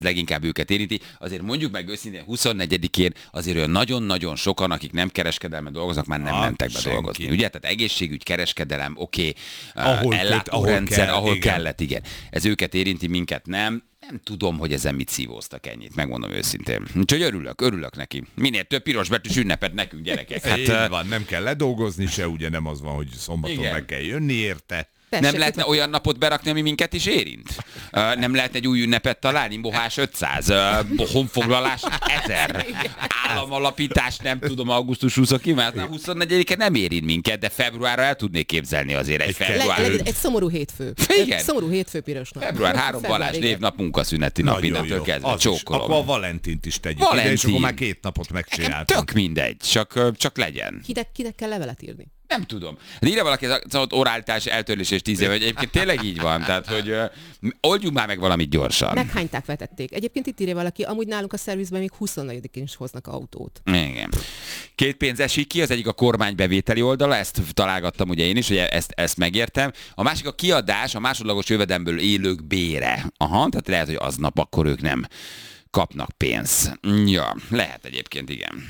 leginkább őket érinti. Azért mondjuk meg őszintén 24-én azért olyan nagyon-nagyon sokan, akik nem kereskedelmen dolgoznak, már nem mentek be dolgozni. Ugye? Tehát egészségügy, kereskedelem, ellátórrendszer, ahol kellett, igen. Ez őket érinti, minket nem. Nem tudom, hogy ezen mit szívóztak ennyit, megmondom őszintén. Úgyhogy örülök neki. Minél több piros betűs ünnepet nekünk, gyerekek. Hát, van, nem kell ledolgozni se, ugye nem az van, hogy szombaton meg kell jönni érte. Nem lehetne olyan napot berakni, ami minket is érint? Nem lehetne egy új ünnepet találni? Mohás 500, honfoglalás 1000, államalapítás, nem tudom, augusztus 20-ig, mert 24-e nem érint minket, de februárra el tudnék képzelni azért egy február. Egy szomorú hétfő. Igen. Egy szomorú hétfő piros nap. Február 3 Balázs névnap, munkaszüneti nap, innentől kezdve csókolom. Akkor a Valentint is tegyük ide, és akkor már 2 napot megcsináltam. Tök mindegy, csak legyen. Kinek kell levelet írni? Nem tudom. Írja valaki az oráltás, eltörlés és 10 év, hogy egyébként tényleg így van. Tehát, hogy oldjuk már meg valamit gyorsan. Meghányták, vetették. Egyébként itt írja valaki, amúgy nálunk a szervizben még 24-én is hoznak autót. Igen. 2 pénz esik ki, az egyik a kormány bevételi oldala, ezt találgattam ugye én is, hogy ezt megértem. A másik a kiadás, a másodlagos jövedelemből élők bére. Aha, tehát lehet, hogy aznap akkor ők nem kapnak pénzt. Ja, lehet egyébként, igen.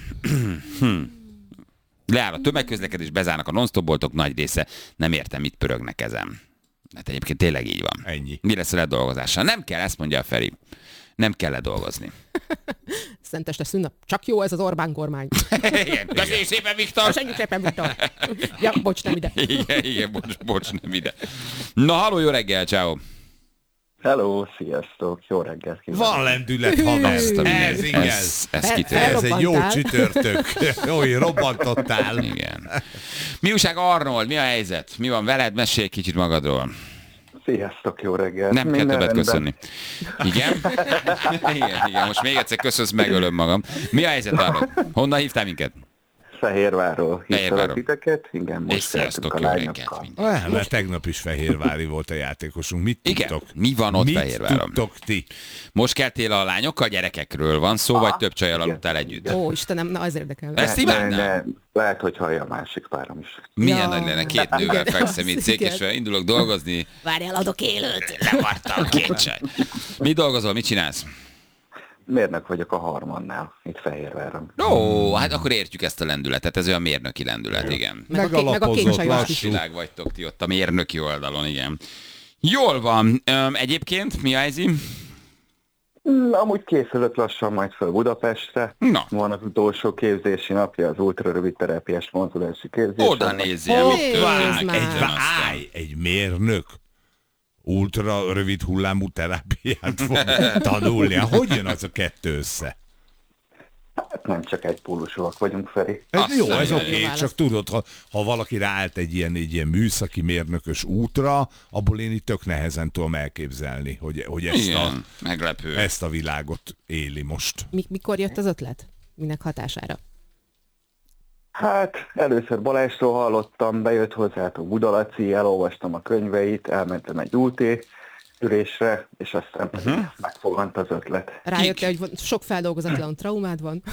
Leáll a tömegközlekedés, bezárnak a non-stop boltok, nagy része. Nem értem, mit pörögnek ezen. Hát egyébként tényleg így van. Ennyi. Mi lesz a ledolgozással? Nem kell, ezt mondja a Feri. Nem kell ledolgozni. Szenteste szünnap. Csak jó ez az Orbán kormány. Igen. Köszönjük szépen, Viktor! Köszönjük szépen, Viktor! Ja, bocs, nem ide. Igen, bocs, nem ide. Na, halló, jó reggel, ciao. Hello, sziasztok, jó reggelt kívánok. Van lendület, haver. Ez igaz. Ez egy jó csütörtök. Jó, robbantottál. Igen. Mi újság, Arnold? Mi a helyzet? Mi van veled? Mesélj kicsit magadról. Sziasztok, jó reggelt. Nem kell többet köszönni. Igen? Igen, most még egyszer köszönsz, megölöm magam. Mi a helyzet, Arnold? Honnan hívtál minket? Fehérvárról hívtalak titeket, igen, most sziasztok, a jó lányokkal. Mert tegnap is fehérvári volt a játékosunk. Mit tudtok? Igen, mi van ott Fehérváron? Mit tudtok ti? Most keltél a lányokkal, gyerekekről van szó, vagy több csajjal aludtál együtt? Ó, Istenem, na az érdekel. Ezt imádnám. Lehet, hogy hallja a másik párom is. Milyen nagy lenne, 2 nővel fekszem itt Székesfehérváron, indulok dolgozni. Várjál, adok élőt. Levartam 2 csaj. Mi dolgozol, mit csinálsz? Mérnök vagyok a Harmannál, itt Fehérváron. Ó, hát akkor értjük ezt a lendületet, ez olyan mérnöki lendület, igen. Meg a két csajos is. Világ vagytok ti ott a mérnöki oldalon, igen. Jól van. Egyébként mi a helyzet? Amúgy készülök lassan majd fel Budapestre. Na. Van az utolsó képzési napja, az ultrarövid terápiás mozdulási képzés. Oda nézzél, mit Egy mérnök ultra rövid hullámú terápiát fog tanulni. Hogy jön az a kettő össze? Hát nem csak egy pólusúak vagyunk, Feri. Jó, ez oké, csak tudod, ha valaki ráállt egy ilyen műszaki mérnökös útra, abból én itt tök nehezen tudom elképzelni, hogy ezt a világot éli most. Mikor jött az ötlet? Minek hatására? Hát először Balázsról hallottam, bejött hozzátok Budalaci, elolvastam a könyveit, elmentem egy UT ülésre, és aztán megfogant az ötlet. Rájöttél, hogy sok feldolgozatlan traumád van?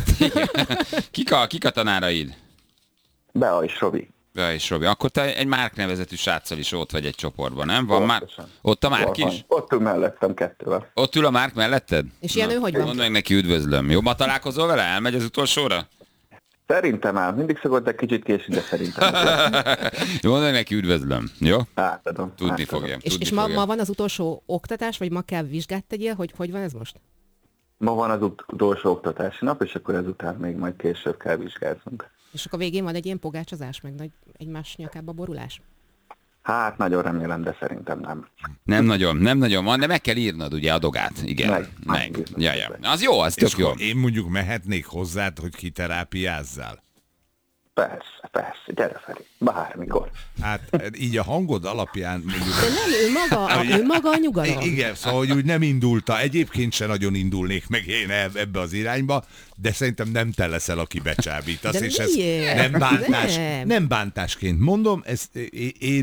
Kik a tanáraid? Bea és Robi. Bea és Robi. Akkor te egy Márk nevezetű sráccal is ott vagy egy csoportban, nem? Van már? Ott a Márk is? Ott ül mellettem 2-vel. Ott ül a Márk melletted? És ilyen ő hogy van? Mondd meg neki, üdvözlöm. Jobban találkozol vele? Elmegy az utolsóra? Szerintem áll. Mindig szokott, de kicsit késik, de szerintem. Jó, mondani neki üdvözlöm, jó? Átadom. Tudni fogja. És ma van az utolsó oktatás, vagy ma kell vizsgát tegyél, hogy van ez most? Ma van az utolsó oktatási nap, és akkor ezután még majd később kell vizsgázzunk. És akkor végén van egy ilyen pogácsozás, meg nagy egymás nyakába borulás? Hát nagyon remélem, de szerintem nem. Nem nagyon van, de meg kell írnod ugye a dogát. Igen, meg. Ja. Az jó, az tök jó. Én mondjuk mehetnék hozzád, hogy kiterápiázzál? Persze, gyere Feri, bármikor. Hát így a hangod alapján mondjuk... De nem, ő maga a nyugalom. Igen, szóval hogy úgy nem indulta, egyébként se nagyon indulnék meg én ebbe az irányba, de szerintem nem te leszel, aki becsábítasz, és ez nem bántásként mondom, én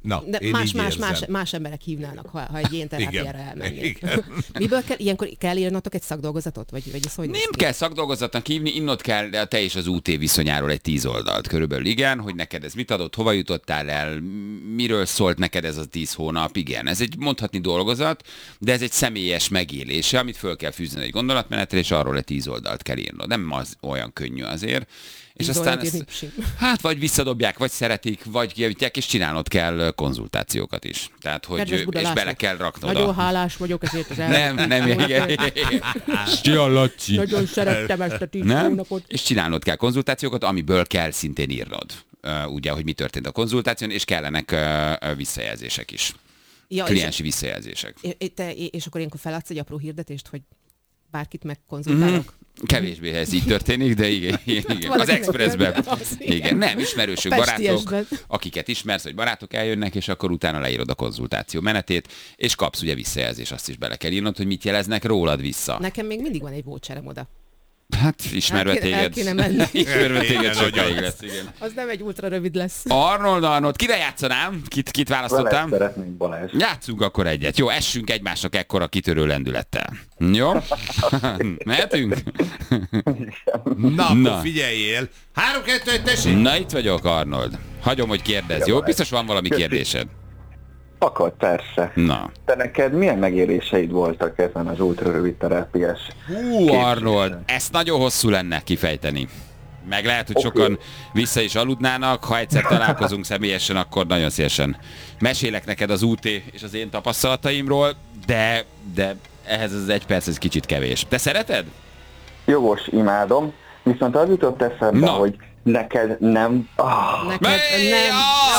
Na, más emberek hívnának, ha egy ilyen terápiára elmennék. Miből kell, ilyenkor kell írnotok egy szakdolgozatot? Vagy ez hogy nem kell szakdolgozatnak hívni, innod kell te és az UT viszonyáról egy 10 oldalt körülbelül, igen, hogy neked ez mit adott, hova jutottál el, miről szólt neked ez a 10 hónap, igen. Ez egy mondhatni dolgozat, de ez egy személyes megélése, amit föl kell fűzni egy gondolatmenetre, és arról egy 10 oldalt kell írnod. Nem az olyan könnyű azért. És aztán hát vagy visszadobják, vagy szeretik, vagy kijavítják, és csinálnod kell konzultációkat is. Tehát, hogy és bele kell raknod. Nagyon hálás vagyok ezért az Nem, igen. Szia, Laci. Nagyon szerettem ezt a 10 hónapot. És csinálnod kell konzultációkat, amiből kell szintén írnod. Ugye, hogy mi történt a konzultáción, és kellenek visszajelzések is. Ja, kliensi visszajelzések. És akkor ilyenkor feladsz egy apró hirdetést, hogy bárkit megkonzultálok? Kevésbé ez így történik, de igen. Az Expressben. Igen, nem, ismerősök, barátok, akiket ismersz, hogy barátok eljönnek, és akkor utána leírod a konzultáció menetét, és kapsz ugye visszajelzés, azt is bele kell írnod, hogy mit jeleznek rólad vissza. Nekem még mindig van egy voucherem oda. Hát ismerve téged. Ismerve téged sokáig lesz, igen. Az nem egy ultra rövid lesz. Arnold, kire játszanám? Kit választottam? Szeretnénk, Balázs. Játszunk akkor egyet. Jó, essünk egymásnak ekkora kitörő lendülettel. Jó? Mehetünk? Na, akkor figyeljél. 3-2-1, tessék! Na, itt vagyok, Arnold. Hagyom, hogy kérdezz, jó? Biztos van valami kérdésed. Akad, persze. Na. De neked milyen megéléseid voltak ezen az ultrarövid terápiás? Arnold, ezt nagyon hosszú lenne kifejteni. Meg lehet, hogy sokan vissza is aludnának, ha egyszer találkozunk személyesen, akkor nagyon szívesen mesélek neked az UT és az én tapasztalataimról, de ehhez az 1 perc ez kicsit kevés. Te szereted? Jogos, imádom, viszont az jutott eszembe, hogy neked nem... Neked nem...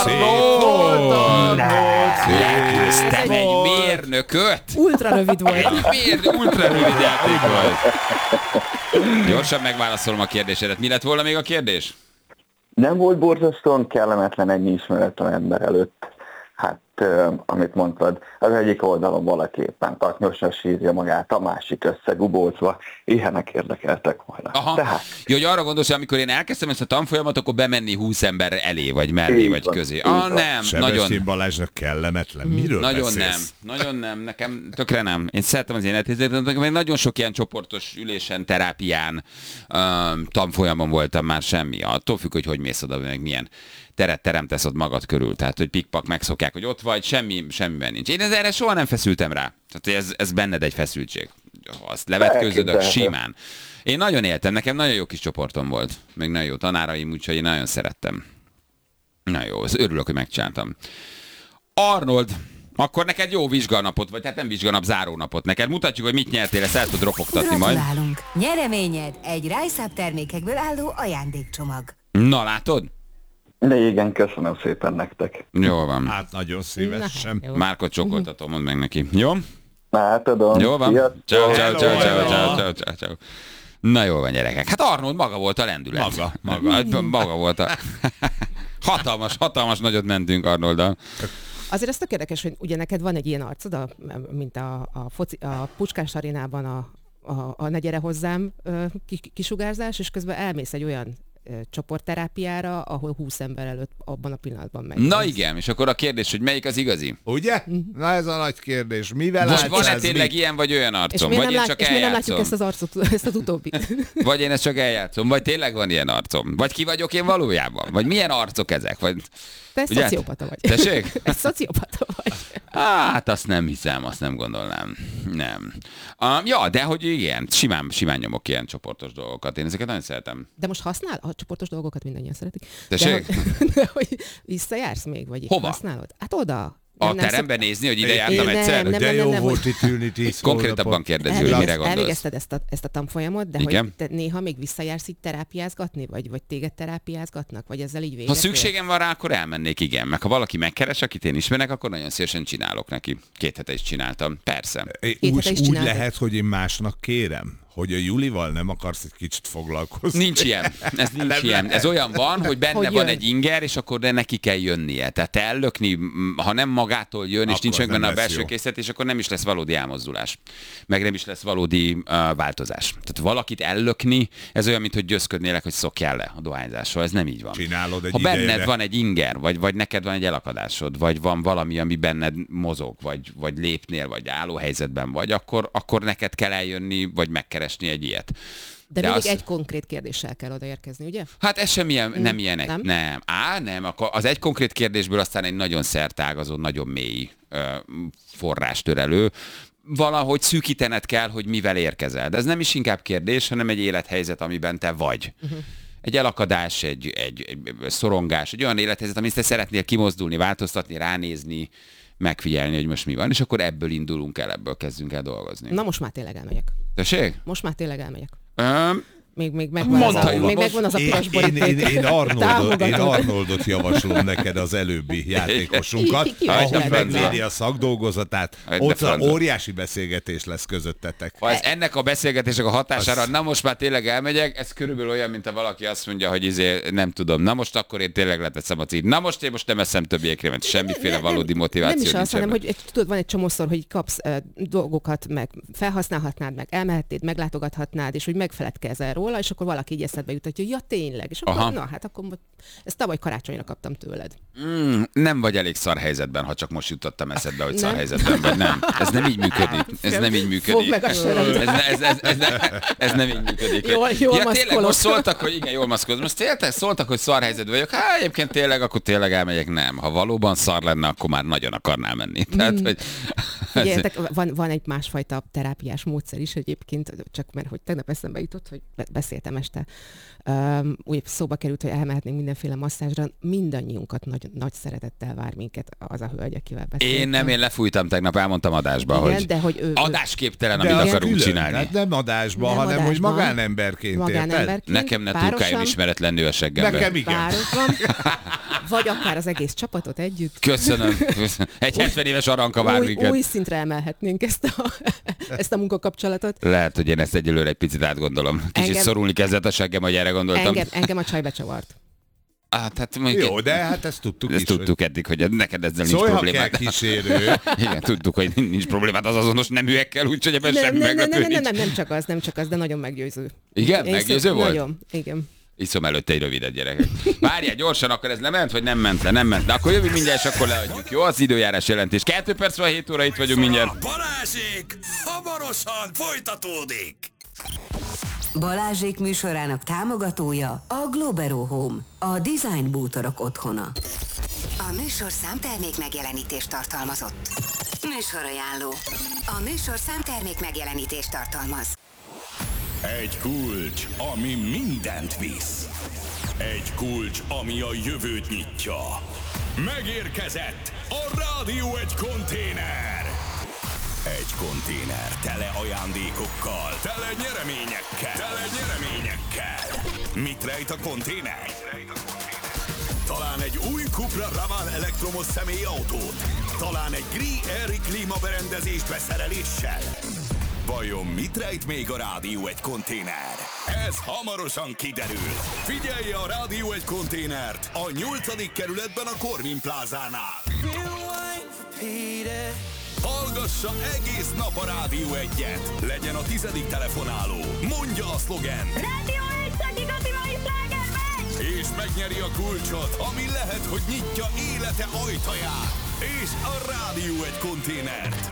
Legyőztem egy mérnököt! Ultra rövid volt. Ultra rövid játék volt. Gyorsan megválaszolom a kérdésedet. Mi lett volna még a kérdés? Nem volt borzasztóan kellemetlen egy ismeretlen ember előtt? Hát, amit mondtad, az egyik oldalon valaki éppen taknyosan sírja magát, a másik összegubócva, ilyenek érdekeltek volna. Tehát... Jó, hogy arra gondolsz, hogy amikor én elkezdtem ezt a tanfolyamat, akkor bemenni 20 ember elé, vagy mellé, vagy közé. Nem, nagyon... Balázsnak kellemetlen. Miről beszélsz? Nagyon nem, nekem tökre nem. Én szeretem az ilyen nekem nagyon sok ilyen csoportos ülésen, terápián, tanfolyamon voltam már semmi. Attól függ, hogy mész oda, meg milyen teret teremtesz ott magad körül. Tehát, hogy pikpak megszokják, hogy ott vagy, semmiben nincs. Én erre soha nem feszültem rá. Tehát, hogy ez benned egy feszültség. Ha azt levetkőzödök simán. Én nagyon éltem, nekem nagyon jó kis csoportom volt. Meg nagyon jó tanáraim, úgyhogy én nagyon szerettem. Na jó, örülök, hogy megcsináltam. Arnold, akkor neked jó vizsganapot, vagy hát nem vizsganap, zárónapot. Neked mutatjuk, hogy mit nyertél, ezt el tud ropogtatni majd. Gratulálunk! Nyereményed egy RiceUp termékekből álló ajándékcsomag. Na, látod? De igen, köszönöm szépen nektek. Jól van. Hát nagyon szívesen. Márkot csokoltatom, mondd meg neki. Jó? Hát adom. Jól van. Ciao. Na jól van, gyerekek. Hát Arnold maga volt a lendület. Maga volt a... hatalmas nagyot mentünk Arnolddal. Azért ez tök érdekes, hogy ugye neked van egy ilyen arcod, mint a Puskás arénában a Ne gyere hozzám kisugárzás, és közben elmész egy olyan csoportterápiára, ahol 20 ember előtt abban a pillanatban megy. Na igen, és akkor a kérdés, hogy melyik az igazi? Ugye? Na ez a nagy kérdés. Mivel most van-e tényleg ilyen vagy olyan arcom? Vagy én csak eljátszom? És nem látjuk ezt az utóbbit? Vagy én ezt csak eljátszom? Vagy tényleg van ilyen arcom? Vagy ki vagyok én valójában? Vagy milyen arcok ezek? Vagy... Te egy szociopata vagy. Tessék? Egy szociopata vagy. Hát azt nem hiszem, azt nem gondolnám. Nem. Ja, de hogy igen, simán nyomok ilyen csoportos dolgokat. Én ezeket nagyon szeretem. De most használ? A csoportos dolgokat mindannyian szeretik. Tessék? De hogy visszajársz még? Vagy hova? Használod? Hát oda. A teremben nézni, hogy ide jártam egyszer? De jó volt itt ülni 10 Konkrétabban kérdező, hogy mire gondolsz. Elvégezted ezt a tanfolyamot, de igen? Hogy te néha még visszajársz így terápiázgatni, vagy téged terápiázgatnak, vagy ezzel így véget? Ha szükségem van rá, akkor elmennék, igen. Meg ha valaki megkeres, akit én ismerek, akkor nagyon szívesen csinálok neki. 2 hete is csináltam, persze. Úgy lehet, hogy én másnak kérem, hogy a Julival nem akarsz egy kicsit foglalkozni. Nincs ilyen. Ez nincs ilyen. Ez olyan van, hogy benne van egy inger, és akkor neki kell jönnie. Tehát te ellökni, ha nem magától jön, és nincs meg benne a belső készítés, akkor nem is lesz valódi elmozdulás. Meg nem is lesz valódi változás. Tehát valakit ellökni, ez olyan, mint hogy győzködnélek, hogy szokjál le a dohányzásról. Ez nem így van. Csinálod egy ha benned idejére. van egy inger, vagy neked van egy elakadásod, vagy van valami, ami benned mozog, vagy lépnél, vagy állóhelyzetben vagy, akkor neked kell eljönni, vagy megkeresni egy ilyet. De mindig egy konkrét kérdéssel kell odaérkezni, ugye? Hát ez sem ilyen, nem ilyenek. Nem. Nem. Az egy konkrét kérdésből aztán egy nagyon szertágazó, nagyon mély forrástörelő. Valahogy szűkítened kell, hogy mivel érkezel. De ez nem is inkább kérdés, hanem egy élethelyzet, amiben te vagy. Egy elakadás, egy szorongás, egy olyan élethelyzet, amit te szeretnél kimozdulni, változtatni, ránézni, megfigyelni, hogy most mi van, és akkor ebből indulunk el, ebből kezdünk el dolgozni. Na most már tényleg elmegyek. Tessék? Most már tényleg elmegyek. Még megvan az a piros boríték. Én Arnoldot javaslom neked, az előbbi játékosunkat, ahogy megvédi a szakdolgozatát. Ott óriási beszélgetés lesz közöttetek. Ha ez ennek a beszélgetések a hatására, na most már tényleg elmegyek, ez körülbelül olyan, mint ha valaki azt mondja, hogy nem tudom, na most akkor én tényleg leteszem a cíd. Na most én nem eszem többi ékrémet, semmiféle valódi motiváció nincs. Nem is az, hanem ebben. hogy tudod, van egy csomószor, hogy kapsz dolgokat, meg felhasználhatnád, meg elmehetnéd, meglátogathatnád, és hogy megfeledkezel róla, és akkor valaki így eszedbe jut, hogy ja tényleg, és akkor na hát akkor ezt tavaly karácsonyra kaptam tőled. Nem vagy elég szar helyzetben, ha csak most jutottam eszedbe, hogy szar helyzetben vagy. Nem. Ez nem így működik. Ez nem így működik. Fogd meg a söröm. Ez nem így működik. Jól tényleg most szóltak, hogy igen, jól maszkolod. Most tényleg szóltak, hogy szar helyzetben vagyok. Hát egyébként tényleg, akkor tényleg elmegyek. Nem. Ha valóban szar lenne, akkor már nagyon akarnál menni. Tehát, hogy... Figyeljetek, van egy másfajta terápiás módszer is egyébként, csak mert hogy tegnap eszembe jutott, hogy beszéltem este. Úgy szóba került, hogy elmehetnénk mindenféle masszázsra. Mindannyiunkat nagy szeretettel vár minket az a hölgy, akivel beszéltem. Én lefújtam tegnap, elmondtam adásba, igen, hogy, de hogy adásképtelen, amit akarunk csinálni. Hát nem adásban, hanem hogy magánemberként, érted? Nekem ne turkáljon ismeretlen nő a seggembe. Nekem igen. Vagy akár az egész csapatot együtt. Köszönöm. Egy 70 éves aranka vár minket. Új szintre emelhetnénk ezt a munkakapcsolatot. Lehet, hogy én ezt egyelőre egy picit átgondolom. Kicsit szorulni kezdett a seggem, hogy erre gondoltam. Engem a csaj becsavart. Hát, jó, de hát ezt tudtuk is. Ezt tudtuk eddig, hogy neked ezzel nincs problémád. Kell kísérő. Igen, tudtuk, hogy nincs problémád az azonos neműekkel, úgyhogy ebben semmi meglepő nincs. Nem csak az, de nagyon meggyőző. Igen? Meggyőző volt? Nagyon, igen. Iszom előtte egy rövidet, gyerekek. Várjál, gyorsan, akkor ez lement, vagy nem ment le? Nem ment le. Akkor jövünk mindjárt, és akkor leadjuk. Jó, az időjárás jelentés. 2 perc van, 7 óra, itt vagyunk mindjárt. Balázsék hamarosan folytatódik. Balázsék műsorának támogatója a Globero Home, a design bútorok otthona. A műsorszám termék megjelenítést tartalmazott. Műsorajánló. A műsorszám termék megjelenítést tartalmaz. Egy kulcs, ami mindent visz. Egy kulcs, ami a jövőt nyitja. Megérkezett a Rádió egy konténer. Egy konténer tele ajándékokkal, tele nyereményekkel. Mit rejt a konténer? Talán egy új Cupra Ravan elektromos személyautót. Talán egy Gree-Air klímaberendezést beszereléssel. Vajon mit rejt még a Rádió egy konténer? Ez hamarosan kiderül. Figyelje a Rádió egy konténert a 8. kerületben a Corvin plázánál. Hallgassa egész nap a Rádió 1-et. Legyen a 10. telefonáló. Mondja a szlogen. Rádió 1 szakigati mai slágerben! És megnyeri a kulcsot, ami lehet, hogy nyitja élete ajtaját. És a Rádió egy konténert.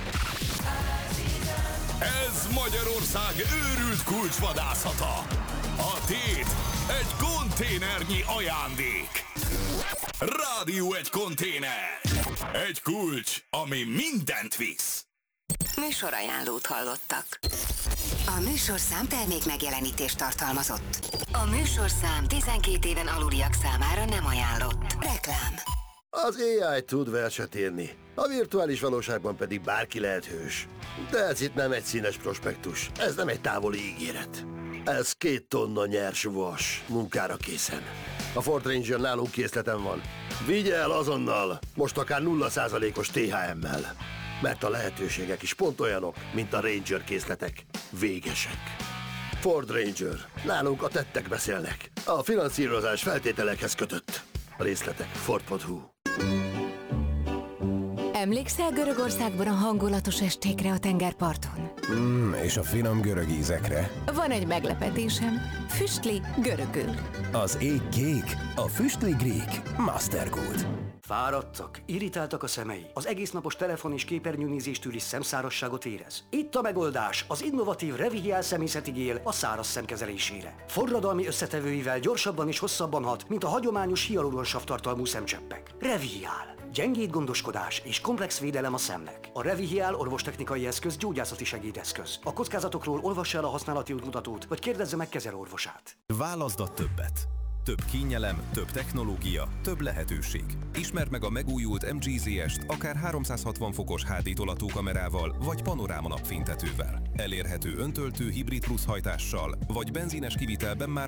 Ez Magyarország őrült kulcsvadászata. A tét egy konténernyi ajándék. Rádió egy konténer. Egy kulcs, ami mindent visz. Műsorajánlót hallottak. A műsorszám termék megjelenítést tartalmazott. A műsorszám 12 éven aluliak számára nem ajánlott. Reklám. Az AI tud verset írni, a virtuális valóságban pedig bárki lehet hős. De ez itt nem egy színes prospektus, ez nem egy távoli ígéret. Ez 2 tonna nyers vas, munkára készen. A Ford Ranger nálunk készleten van. Vigye el azonnal, most akár 0%-os THM-mel. Mert a lehetőségek is pont olyanok, mint a Ranger készletek. Végesek. Ford Ranger. Nálunk a tettek beszélnek. A finanszírozás feltételekhez kötött. A részletek Ford.hu. Emlékszel Görögországban a hangulatos estékre a tengerparton? És a finom görög ízekre. Van egy meglepetésem. Füstli görögül. Az ég kék, a füstli grík. Mastergold. Fáradtak, irritáltak a szemei, az egésznapos telefon és képernyőnézéstől is szemszárasságot érez. Itt a megoldás, az innovatív Revihial szemészeti gél a száraz szem kezelésére. Forradalmi összetevőivel gyorsabban és hosszabban hat, mint a hagyományos hialuronsav tartalmú szemcseppek. Revihial. Gyengéd gondoskodás és komplex védelem a szemnek. A Revihial orvostechnikai eszköz gyógyászati segédeszköz. A kockázatokról olvassa el a használati útmutatót, vagy kérdezze meg kezelőorvosát. Válaszd a többet. Több kényelem, több technológia, több lehetőség. Ismerd meg a megújult MG-ZS-t akár 360 fokos HD tolatókamerával vagy panoráma napfénytetővel. Elérhető öntöltő hibrid plusz hajtással, vagy benzines kivitelben már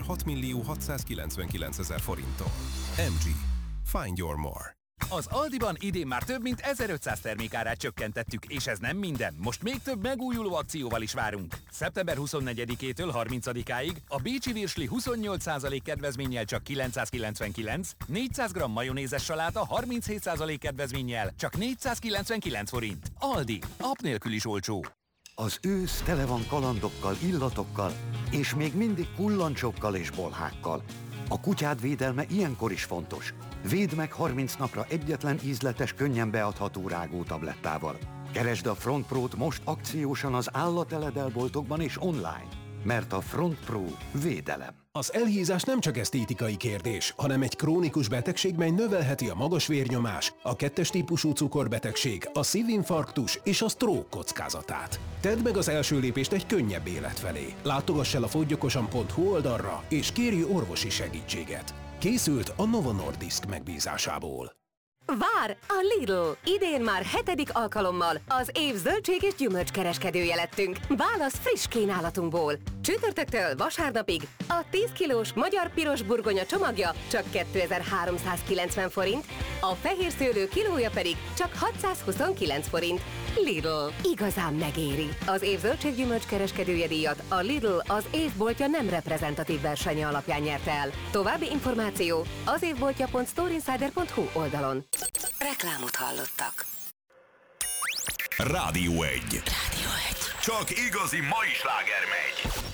6.699.000 forinttal. MG. Find your more. Az Aldiban idén már több mint 1500 termékárát csökkentettük, és ez nem minden. Most még több megújuló akcióval is várunk. Szeptember 24-től 30-áig a bécsi virsli 28% kedvezménnyel csak 999, 400 g majonézes saláta 37% kedvezménnyel csak 499 forint. Aldi, app nélkül is olcsó. Az ősz tele van kalandokkal, illatokkal, és még mindig kullancsokkal és bolhákkal. A kutyád védelme ilyenkor is fontos. Védd meg 30 napra egyetlen ízletes, könnyen beadható rágótablettával. Keresd a Front Pro-t most akciósan az állateledelboltokban és online, mert a Front Pro védelem. Az elhízás nem csak esztétikai kérdés, hanem egy krónikus betegség, mely növelheti a magas vérnyomás, a 2-es típusú cukorbetegség, a szívinfarktus és a stroke kockázatát. Tedd meg az első lépést egy könnyebb élet felé. Látogass el a fogyjokosan.hu oldalra, és kérj orvosi segítséget. Készült a Novo Nordisk megbízásából. Vár a Lidl! Idén már 7. alkalommal az év zöldség és gyümölcskereskedője lettünk. Válasz friss kínálatunkból. Csütörtöktől vasárnapig a 10 kilós magyar piros burgonya csomagja csak 2390 forint, a fehér szőlő kilója pedig csak 629 forint. Lidl. Igazán megéri. Az év zöldséggyümölcskereskedője díjat a Lidl az évboltja nem reprezentatív versenye alapján nyerte el. További információ az évboltja.storeinsider.hu oldalon. Reklámot hallottak. Rádió 1. Csak igazi mai sláger megy.